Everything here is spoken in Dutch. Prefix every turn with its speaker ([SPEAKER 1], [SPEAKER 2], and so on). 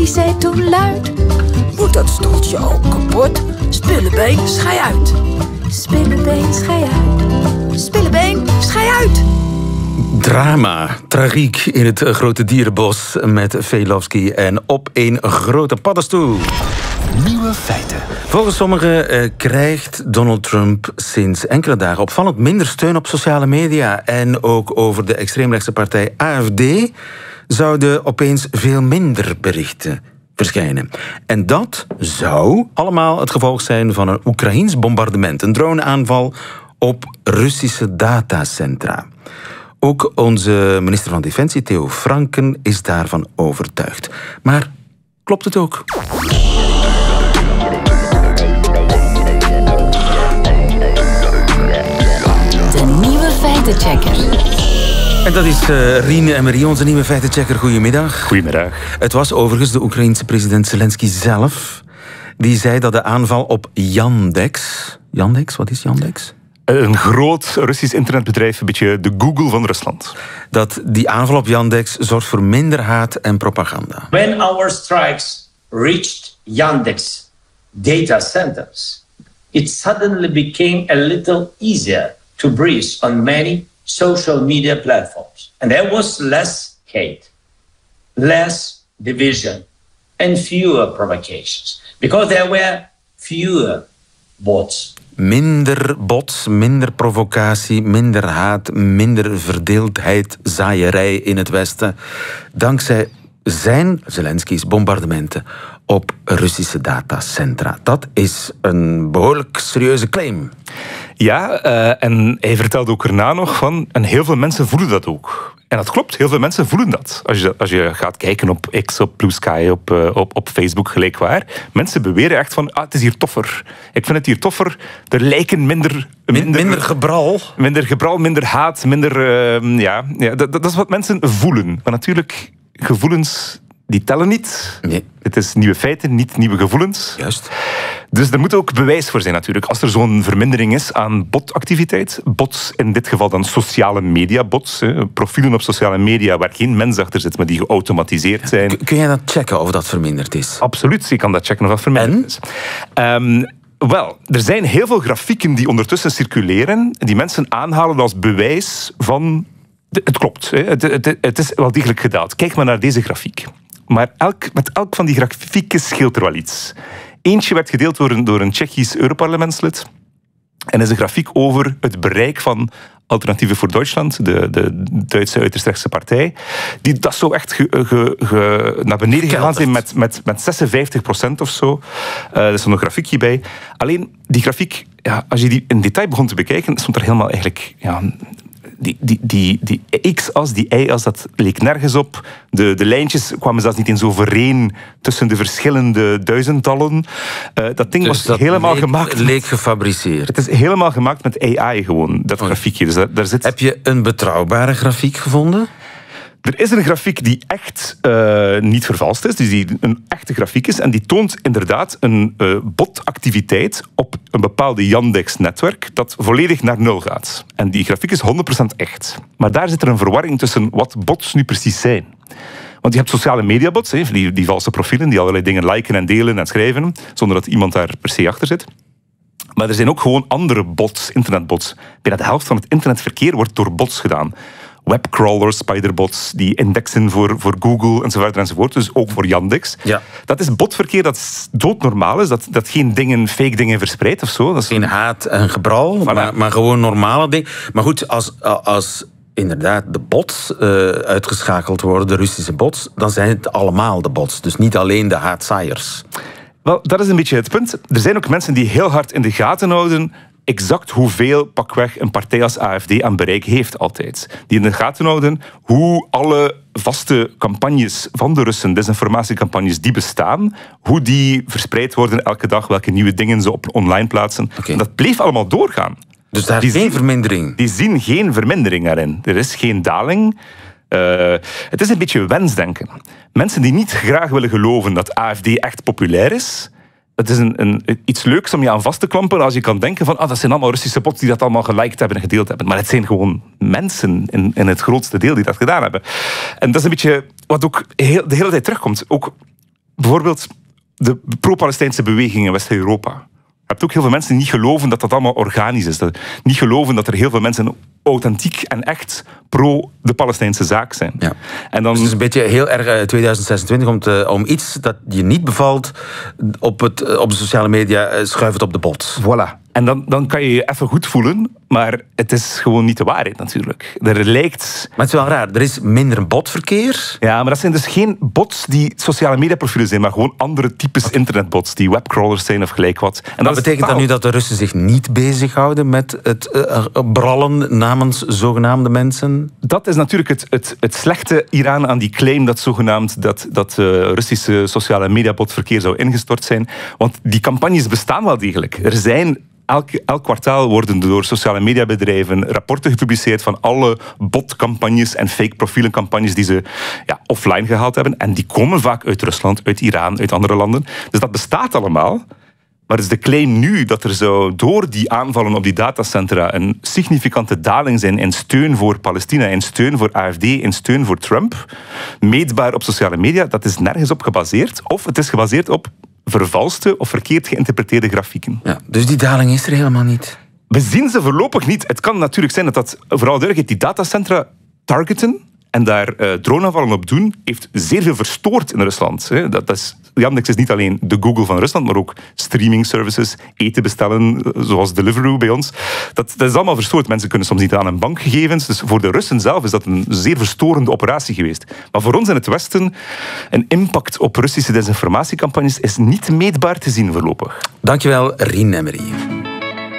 [SPEAKER 1] die zei toen luid: moet dat stoeltje ook kapot? Spillebeen, schei uit. Spillebeen, schei uit. Spillebeen, schei uit.
[SPEAKER 2] Drama, tragiek in het grote dierenbos met Velofsky en op een grote paddenstoel.
[SPEAKER 3] Nieuwe feiten.
[SPEAKER 2] Volgens sommigen krijgt Donald Trump sinds enkele dagen opvallend minder steun op sociale media. En ook over de extreemrechtse partij AfD zouden opeens veel minder berichten verschijnen. En dat zou allemaal het gevolg zijn van een Oekraïens bombardement. Een droneaanval op Russische datacentra. Ook onze minister van Defensie, Theo Franken, is daarvan overtuigd. Maar klopt het ook?
[SPEAKER 1] De nieuwe feitenchecker.
[SPEAKER 2] En dat is Rien Emery, onze nieuwe feitenchecker. Goedemiddag.
[SPEAKER 4] Goedemiddag.
[SPEAKER 2] Het was overigens de Oekraïense president Zelensky zelf die zei dat de aanval op Yandex... Yandex, wat is Yandex?
[SPEAKER 4] Een groot Russisch internetbedrijf, een beetje de Google van Rusland.
[SPEAKER 2] Dat die aanval op Yandex zorgt voor minder haat en propaganda.
[SPEAKER 5] When our strikes reached Yandex data centers, it suddenly became a little easier to breathe on many social media platforms. And there was less hate, less division, and fewer provocations. Because there were fewer bots.
[SPEAKER 2] Minder bots, minder provocatie, minder haat, minder verdeeldheid, zaaierij in het Westen. Dankzij zijn, Zelensky's, bombardementen op Russische datacentra. Dat is een behoorlijk serieuze claim.
[SPEAKER 4] Ja, en hij vertelde ook erna nog van... en heel veel mensen voelen dat ook. En dat klopt, heel veel mensen voelen dat. Als je gaat kijken op X, op Blue Sky, op Facebook, gelijk waar. Mensen beweren echt van, het is hier toffer. Ik vind het hier toffer. Er lijken minder
[SPEAKER 2] gebral.
[SPEAKER 4] Minder gebral, minder haat, minder... dat is wat mensen voelen. Maar natuurlijk, gevoelens... die tellen niet.
[SPEAKER 2] Nee.
[SPEAKER 4] Het is nieuwe feiten, niet nieuwe gevoelens.
[SPEAKER 2] Juist.
[SPEAKER 4] Dus er moet ook bewijs voor zijn natuurlijk. Als er zo'n vermindering is aan botactiviteit, bots in dit geval dan sociale media bots, profielen op sociale media waar geen mens achter zit, maar die geautomatiseerd zijn.
[SPEAKER 2] Kun jij dat checken of dat verminderd is?
[SPEAKER 4] Absoluut, je kan dat checken of dat verminderd is. Wel, er zijn heel veel grafieken die ondertussen circuleren, die mensen aanhalen als bewijs van... Het klopt, het is wel degelijk gedaald. Kijk maar naar deze grafiek. Maar met elk van die grafieken scheelt er wel iets. Eentje werd gedeeld door een Tsjechisch Europarlementslid. En is een grafiek over het bereik van Alternatieven voor Duitsland, de Duitse uiterst rechtse partij. Dat zou echt naar beneden gegaan zijn met 56% of zo. Er is een grafiekje bij. Alleen, die grafiek, als je die in detail begon te bekijken, stond er helemaal eigenlijk... Die x-as, die y-as, dat leek nergens op. De lijntjes kwamen zelfs niet eens overeen tussen de verschillende duizendtallen. Dat ding
[SPEAKER 2] dus
[SPEAKER 4] was helemaal gemaakt...
[SPEAKER 2] Het leek gefabriceerd.
[SPEAKER 4] Het is helemaal gemaakt met AI gewoon, dat grafiekje. Dus daar zit...
[SPEAKER 2] Heb je een betrouwbare grafiek gevonden?
[SPEAKER 4] Er is een grafiek die echt niet vervalst is, dus die een echte grafiek is, en die toont inderdaad een botactiviteit op een bepaalde Yandex-netwerk dat volledig naar nul gaat. En die grafiek is 100% echt. Maar daar zit er een verwarring tussen wat bots nu precies zijn. Want je hebt sociale mediabots, die valse profielen, die allerlei dingen liken en delen en schrijven, zonder dat iemand daar per se achter zit. Maar er zijn ook gewoon andere bots, internetbots. Bijna de helft van het internetverkeer wordt door bots gedaan. Webcrawlers, spiderbots, die indexen voor Google enzovoort. Dus ook voor Yandex.
[SPEAKER 2] Ja.
[SPEAKER 4] Dat is botverkeer dat doodnormaal is, dat geen fake dingen verspreidt of zo. Dat is
[SPEAKER 2] geen haat en gebral,
[SPEAKER 4] voilà.
[SPEAKER 2] maar gewoon normale dingen. Maar goed, als inderdaad de bots uitgeschakeld worden, de Russische bots, dan zijn het allemaal de bots. Dus niet alleen de haatzaaiers.
[SPEAKER 4] Wel, dat is een beetje het punt. Er zijn ook mensen die heel hard in de gaten houden exact hoeveel pakweg een partij als AfD aan bereik heeft altijd. Die in de gaten houden hoe alle vaste campagnes van de Russen, desinformatiecampagnes die bestaan, hoe die verspreid worden elke dag, welke nieuwe dingen ze online plaatsen.
[SPEAKER 2] Okay.
[SPEAKER 4] En dat bleef allemaal doorgaan.
[SPEAKER 2] Dus daar is geen vermindering?
[SPEAKER 4] Die zien geen vermindering daarin. Er is geen daling. Het is een beetje wensdenken. Mensen die niet graag willen geloven dat AfD echt populair is, het is iets leuks om je aan vast te klampen als je kan denken van dat zijn allemaal Russische bots die dat allemaal geliked hebben en gedeeld hebben. Maar het zijn gewoon mensen in het grootste deel die dat gedaan hebben. En dat is een beetje wat ook de hele tijd terugkomt. Ook bijvoorbeeld de pro-Palestijnse beweging in West-Europa. Je hebt ook heel veel mensen die niet geloven dat dat allemaal organisch is. Niet geloven dat er heel veel mensen authentiek en echt pro de Palestijnse zaak zijn.
[SPEAKER 2] Ja.
[SPEAKER 4] En dan...
[SPEAKER 2] Dus het is een beetje heel erg 2026 om iets dat je niet bevalt op de sociale media schuif het op de bot.
[SPEAKER 4] Voilà. En dan kan je je even goed voelen, maar het is gewoon niet de waarheid natuurlijk. Er lijkt...
[SPEAKER 2] Maar het is wel raar, er is minder botverkeer.
[SPEAKER 4] Ja, maar dat zijn dus geen bots die sociale mediaprofielen zijn, maar gewoon andere types internetbots die webcrawlers zijn of gelijk wat. En
[SPEAKER 2] dat betekent dat nu dat de Russen zich niet bezighouden met het brallen namens zogenaamde mensen?
[SPEAKER 4] Dat is natuurlijk het slechte Iran aan die claim dat zogenaamd dat Russische sociale mediabotverkeer zou ingestort zijn. Want die campagnes bestaan wel degelijk. Er zijn... Elk kwartaal worden door sociale mediabedrijven rapporten gepubliceerd van alle botcampagnes en fake profielencampagnes die ze offline gehaald hebben. En die komen vaak uit Rusland, uit Iran, uit andere landen. Dus dat bestaat allemaal. Maar is de claim nu dat er zou door die aanvallen op die datacentra een significante daling zijn in steun voor Palestina, in steun voor AfD, in steun voor Trump, meetbaar op sociale media, dat is nergens op gebaseerd. Of het is gebaseerd op vervalste of verkeerd geïnterpreteerde grafieken.
[SPEAKER 2] Ja, dus die daling is er helemaal niet.
[SPEAKER 4] We zien ze voorlopig niet. Het kan natuurlijk zijn dat vooral duidelijk die datacentra targeten en daar droneaanvallen op doen, heeft zeer veel verstoord in Rusland. Yandex is niet alleen de Google van Rusland, maar ook streaming services, eten bestellen, zoals Deliveroo bij ons. Dat is allemaal verstoord. Mensen kunnen soms niet aan hun bankgegevens. Dus voor de Russen zelf is dat een zeer verstorende operatie geweest. Maar voor ons in het Westen, een impact op Russische desinformatiecampagnes is niet meetbaar te zien voorlopig.
[SPEAKER 2] Dankjewel, Rien Emery.